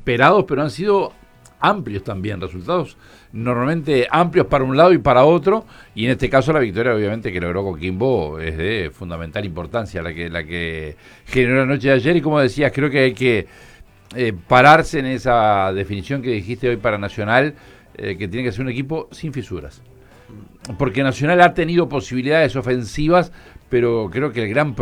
esperados, pero han sido amplios también, resultados normalmente amplios para un lado y para otro, y en este caso la victoria obviamente que logró Coquimbo es de fundamental importancia, la que generó la noche de ayer, y como decías, creo que hay que pararse en esa definición que dijiste hoy para Nacional, que tiene que ser un equipo sin fisuras, porque Nacional ha tenido posibilidades ofensivas, pero creo que el gran